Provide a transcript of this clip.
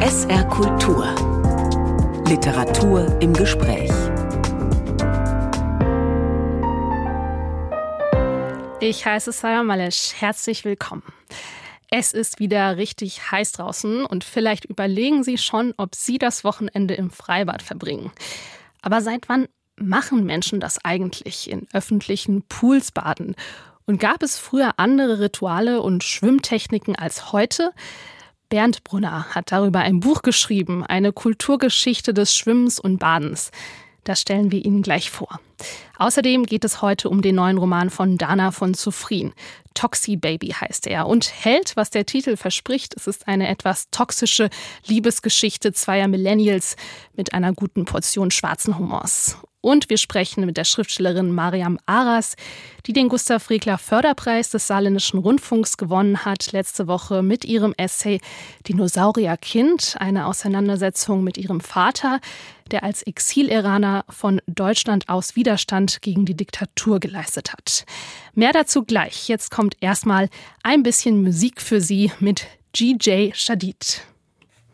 SR Kultur. Literatur im Gespräch. Ich heiße Sarah Malesch. Herzlich willkommen. Es ist wieder richtig heiß draußen und vielleicht überlegen Sie schon, ob Sie das Wochenende im Freibad verbringen. Aber seit wann machen Menschen das eigentlich, in öffentlichen Pools baden? Und gab es früher andere Rituale und Schwimmtechniken als heute? Bernd Brunner hat darüber ein Buch geschrieben, eine Kulturgeschichte des Schwimmens und Badens. Das stellen wir Ihnen gleich vor. Außerdem geht es heute um den neuen Roman von Dana von Zufrien. Toxi Baby heißt er und hält, was der Titel verspricht. Es ist eine etwas toxische Liebesgeschichte zweier Millennials mit einer guten Portion schwarzen Humors. Und wir sprechen mit der Schriftstellerin Mariam Aras, die den Gustav Regler Förderpreis des Saarländischen Rundfunks gewonnen hat, letzte Woche mit ihrem Essay Dinosaurierkind, eine Auseinandersetzung mit ihrem Vater, der als Exil-Iraner von Deutschland aus Widerstand gegen die Diktatur geleistet hat. Mehr dazu gleich. Jetzt kommt erstmal ein bisschen Musik für Sie mit GJ Shadid.